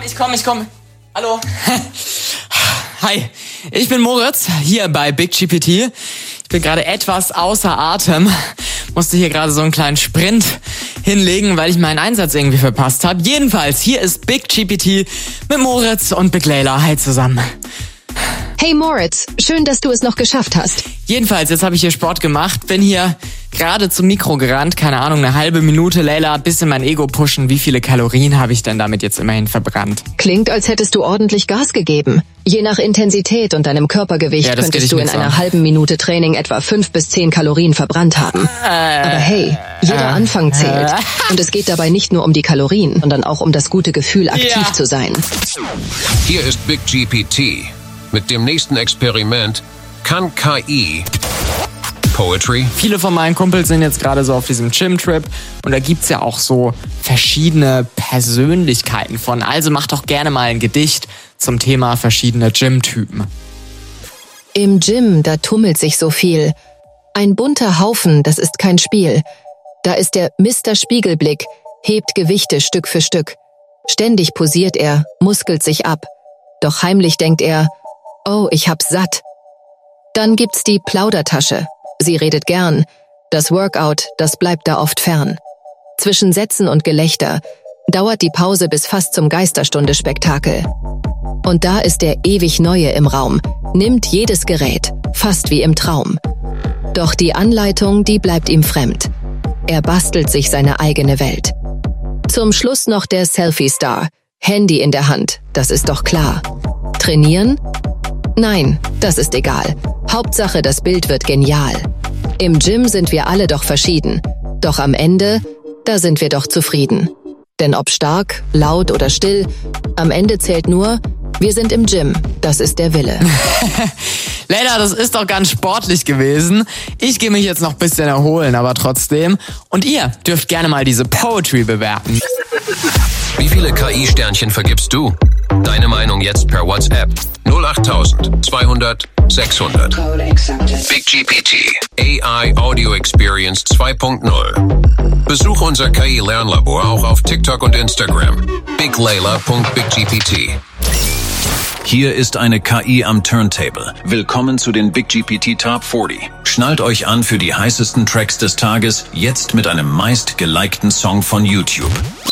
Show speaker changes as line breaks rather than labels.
Ich komm. Hallo. Hi, ich bin Moritz, hier bei BigGPT. Ich bin gerade etwas außer Atem. Musste hier gerade so einen kleinen Sprint hinlegen, weil ich meinen Einsatz irgendwie verpasst habe. Jedenfalls, hier ist BigGPT mit Moritz und Big Layla. Hi zusammen.
Hey Moritz, schön, dass du es noch geschafft hast.
Jedenfalls, jetzt habe ich hier Sport gemacht, bin hier gerade zum Mikro gerannt, keine Ahnung, eine halbe Minute, Layla, bisschen mein Ego pushen. Wie viele Kalorien habe ich denn damit jetzt immerhin verbrannt?
Klingt, als hättest du ordentlich Gas gegeben. Je nach Intensität und deinem Körpergewicht könntest du in einer halben Minute Training etwa 5 bis 10 Kalorien verbrannt haben. Aber hey, jeder Anfang zählt. Und es geht dabei nicht nur um die Kalorien, sondern auch um das gute Gefühl, aktiv zu sein.
Hier ist BigGPT. Mit dem nächsten Experiment kann KI Poetry.
Viele von meinen Kumpels sind jetzt gerade so auf diesem Gym-Trip und da gibt's ja auch so verschiedene Persönlichkeiten von. Also mach doch gerne mal ein Gedicht zum Thema verschiedene Gym-Typen.
Im Gym, da tummelt sich so viel. Ein bunter Haufen, das ist kein Spiel. Da ist der Mr. Spiegelblick, hebt Gewichte Stück für Stück. Ständig posiert er, muskelt sich ab. Doch heimlich denkt er, oh, ich hab's satt. Dann gibt's die Plaudertasche. Sie redet gern. Das Workout, das bleibt da oft fern. Zwischen Sätzen und Gelächter dauert die Pause bis fast zum Geisterstunde-Spektakel. Und da ist der ewig Neue im Raum, nimmt jedes Gerät, fast wie im Traum. Doch die Anleitung, die bleibt ihm fremd. Er bastelt sich seine eigene Welt. Zum Schluss noch der Selfie-Star. Handy in der Hand, das ist doch klar. Trainieren? Nein, das ist egal. Hauptsache, das Bild wird genial. Im Gym sind wir alle doch verschieden. Doch am Ende, da sind wir doch zufrieden. Denn ob stark, laut oder still, am Ende zählt nur, wir sind im Gym. Das ist der Wille.
Layla, das ist doch ganz sportlich gewesen. Ich gehe mich jetzt noch ein bisschen erholen, aber trotzdem. Und ihr dürft gerne mal diese Poetry bewerten.
Wie viele KI-Sternchen vergibst du? Deine Meinung jetzt per WhatsApp 08000 200 600. BigGPT AI Audio Experience 2.0. Besuche unser KI-Lernlabor auch auf TikTok und Instagram. biglayla.biggpt.
Hier ist eine KI am Turntable. Willkommen zu den BigGPT Top 40. Schnallt euch an für die heißesten Tracks des Tages, jetzt mit einem meist gelikten Song von YouTube.